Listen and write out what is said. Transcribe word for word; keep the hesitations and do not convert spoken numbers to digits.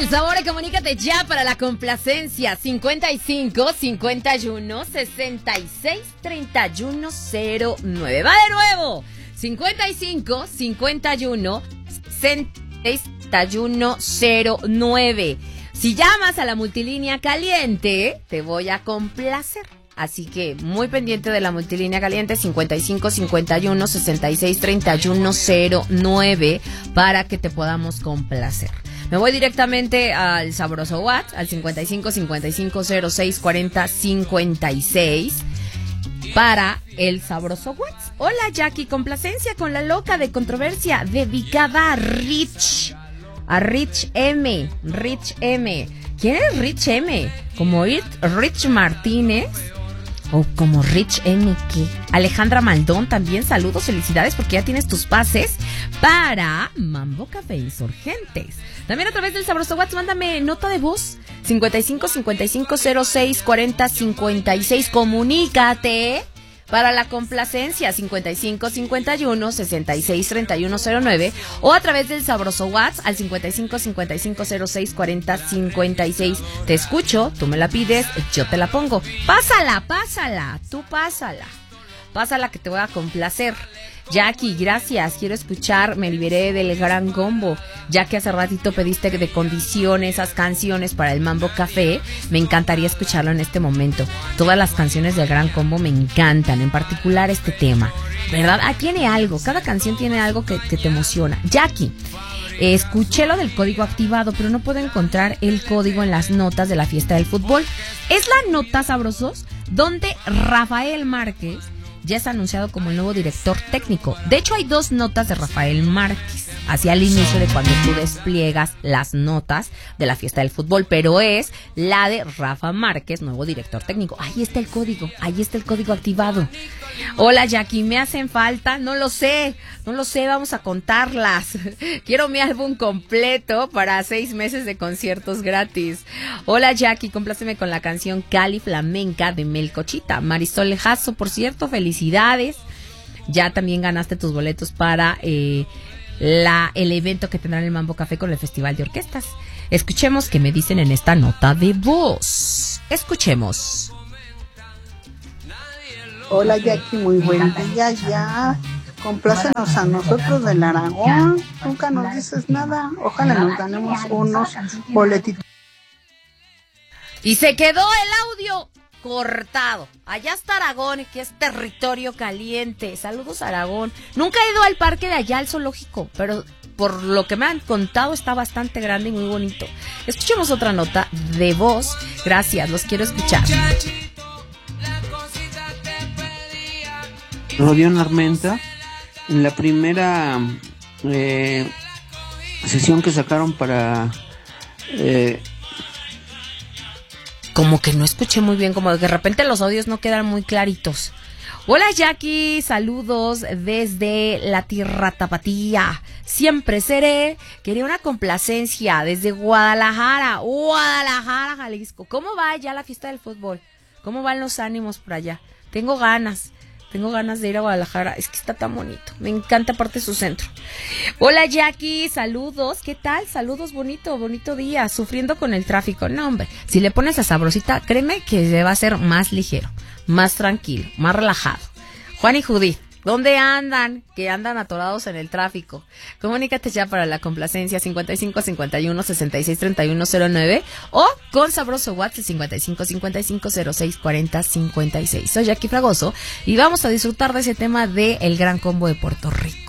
el sabor y comunícate ya para la complacencia. cincuenta y cinco, cincuenta y uno, sesenta y seis, treinta y uno cero nueve. Va de nuevo. cincuenta y cinco, cincuenta y uno, sesenta y seis, treinta y uno cero nueve. Si llamas a la multilínea caliente, te voy a complacer. Así que muy pendiente de la multilínea caliente cincuenta y cinco, cincuenta y uno, sesenta y seis, treinta y uno cero nueve para que te podamos complacer. Me voy directamente al sabroso WhatsApp, al cincuenta y cinco, cincuenta y cinco, cero seis, cuarenta, cincuenta y seis para el sabroso WhatsApp. Hola Jackie, complacencia con la loca de controversia dedicada a Rich, a Rich M, Rich M. ¿Quién es Rich M? ¿Como Rich Martínez? ¿O como Rich M qué? Alejandra Maldón también, saludos, felicidades porque ya tienes tus pases para Mambo Café Insurgentes. También a través del sabroso WhatsApp, mándame nota de voz, cincuenta y cinco, cincuenta y cinco, cero seis, cuarenta, cincuenta y seis, comunícate para la complacencia, cincuenta y cinco, cincuenta y uno, sesenta y seis, treinta y uno cero nueve, o a través del sabroso WhatsApp al cincuenta y cinco, cincuenta y cinco, cero seis, cuarenta, cincuenta y seis. Te escucho, tú me la pides, yo te la pongo. Pásala, pásala, tú pásala. Pásala que te voy a complacer. Jackie, gracias, quiero escuchar Me Liberé del Gran Combo, ya que hace ratito pediste de condición esas canciones para el Mambo Café, me encantaría escucharlo en este momento. Todas las canciones del Gran Combo me encantan, en particular este tema, ¿verdad? Ah, tiene algo, cada canción tiene algo que, que te emociona. Jackie, eh, escuché lo del código activado, pero no puedo encontrar el código en las notas de la fiesta del fútbol. ¿Es la nota, sabrosos, donde Rafael Márquez ya es anunciado como el nuevo director técnico? De hecho, hay dos notas de Rafael Márquez hacia el inicio de cuando tú despliegas las notas de la fiesta del fútbol, pero es la de Rafa Márquez, nuevo director técnico. Ahí está el código, ahí está el código activado. Hola Jackie, ¿me hacen falta? No lo sé, no lo sé, vamos a contarlas. Quiero mi álbum completo para seis meses de conciertos gratis. Hola Jackie, compláceme con la canción Cali Flamenca de Melcochita. Marisol Lejazo, por cierto, felicidades. Ya también ganaste tus boletos para eh, la el evento que tendrá en el Mambo Café con el Festival de Orquestas. Escuchemos qué me dicen en esta nota de voz. Escuchemos. Hola Jackie, muy buen día ya. Complácenos a nosotros del Aragón. Nunca nos dices nada. Ojalá nos ganemos unos boletitos. Y se quedó el audio cortado. Allá está Aragón, que es territorio caliente. Saludos Aragón. Nunca he ido al parque de allá, al zoológico, pero por lo que me han contado está bastante grande y muy bonito. Escuchemos otra nota de voz. Gracias, los quiero escuchar. Rodión Armenta, en la primera eh, sesión que sacaron para... Eh, como que no escuché muy bien, como de repente los audios no quedan muy claritos. Hola Jackie, saludos desde la tierra tapatía. Siempre seré. Quería una complacencia desde Guadalajara, Guadalajara, Jalisco. ¿Cómo va ya la fiesta del fútbol? ¿Cómo van los ánimos por allá? Tengo ganas. Tengo ganas de ir a Guadalajara, es que está tan bonito, me encanta aparte su centro. Hola Jackie, saludos, ¿qué tal? Saludos, bonito, bonito día, sufriendo con el tráfico. No hombre, si le pones a sabrosita, créeme que se va a hacer más ligero, más tranquilo, más relajado. Juan y Judith, ¿dónde andan? Que andan atorados en el tráfico. Comunícate ya para la complacencia cincuenta y cinco, cincuenta y uno, sesenta y seis, treinta y uno cero nueve o con sabroso WhatsApp cincuenta y cinco, cincuenta y cinco, cero seis, cuarenta, cincuenta y seis. Soy Jackie Fragoso y vamos a disfrutar de ese tema de El Gran Combo de Puerto Rico.